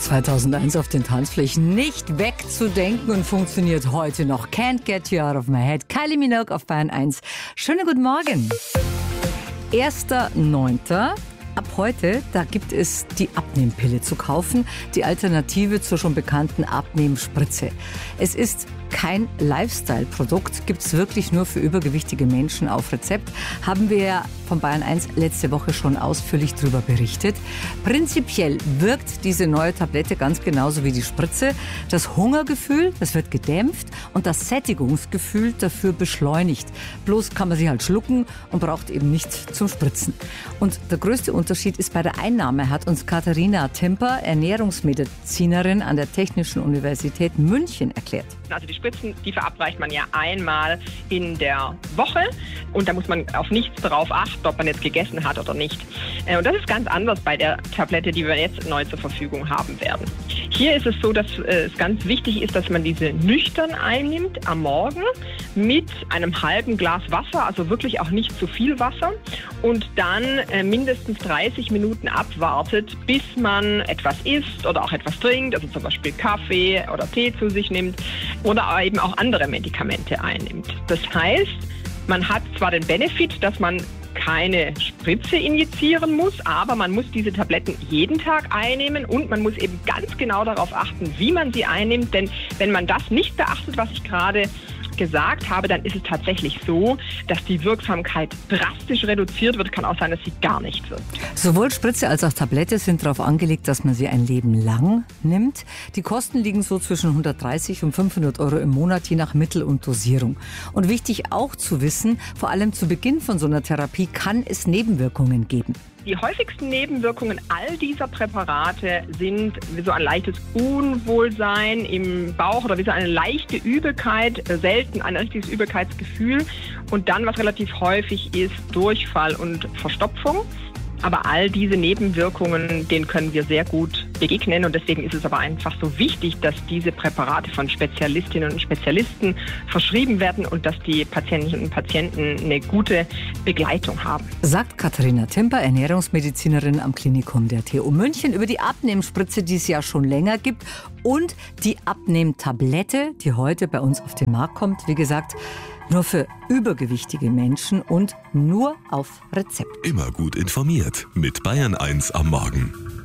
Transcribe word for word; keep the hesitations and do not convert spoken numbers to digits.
zweitausendeins auf den Tanzflächen nicht wegzudenken und funktioniert heute noch. Can't Get You Out of My Head. Kylie Minogue auf Bayern eins. Schönen guten Morgen. erster neunter Ab heute, da gibt es die Abnehmpille zu kaufen, die Alternative zur schon bekannten Abnehmspritze. Es ist kein Lifestyle-Produkt, gibt es wirklich nur für übergewichtige Menschen auf Rezept. Haben wir ja von Bayern eins letzte Woche schon ausführlich darüber berichtet. Prinzipiell wirkt diese neue Tablette ganz genauso wie die Spritze. Das Hungergefühl, das wird gedämpft und das Sättigungsgefühl dafür beschleunigt. Bloß kann man sie halt schlucken und braucht eben nicht zum Spritzen. Und der größte Unterschied ist bei der Einnahme, hat uns Katharina Timper, Ernährungsmedizinerin an der Technischen Universität München, erklärt. Also die Spritzen, die verabreicht man ja einmal in der Woche und da muss man auf nichts darauf achten, ob man jetzt gegessen hat oder nicht. Und das ist ganz anders bei der Tablette, die wir jetzt neu zur Verfügung haben werden. Hier ist es so, dass es ganz wichtig ist, dass man diese nüchtern einnimmt am Morgen mit einem halben Glas Wasser, also wirklich auch nicht zu viel Wasser und dann mindestens dreißig Minuten abwartet, bis man etwas isst oder auch etwas trinkt, also zum Beispiel Kaffee oder Tee zu sich nimmt oder eben auch andere Medikamente einnimmt. Das heißt, man hat zwar den Benefit, dass man keine Spritze injizieren muss, aber man muss diese Tabletten jeden Tag einnehmen und man muss eben ganz genau darauf achten, wie man sie einnimmt, denn wenn man das nicht beachtet, was ich gerade gesagt habe, dann ist es tatsächlich so, dass die Wirksamkeit drastisch reduziert wird. Kann auch sein, dass sie gar nicht wirkt. Sowohl Spritze als auch Tablette sind darauf angelegt, dass man sie ein Leben lang nimmt. Die Kosten liegen so zwischen hundertdreißig und fünfhundert Euro im Monat, je nach Mittel und Dosierung. Und wichtig auch zu wissen, vor allem zu Beginn von so einer Therapie kann es Nebenwirkungen geben. Die häufigsten Nebenwirkungen all dieser Präparate sind wie so ein leichtes Unwohlsein im Bauch oder wie so eine leichte Übelkeit, selten ein richtiges Übelkeitsgefühl und dann, was relativ häufig ist, Durchfall und Verstopfung. Aber all diese Nebenwirkungen, denen können wir sehr gut begegnen und deswegen ist es aber einfach so wichtig, dass diese Präparate von Spezialistinnen und Spezialisten verschrieben werden und dass die Patientinnen und Patienten eine gute Begleitung haben. Sagt Katharina Timper, Ernährungsmedizinerin am Klinikum der T U München, über die Abnehmspritze, die es ja schon länger gibt und die Abnehmtablette, die heute bei uns auf den Markt kommt. Wie gesagt, nur für übergewichtige Menschen und nur auf Rezept. Immer gut informiert mit Bayern eins am Morgen.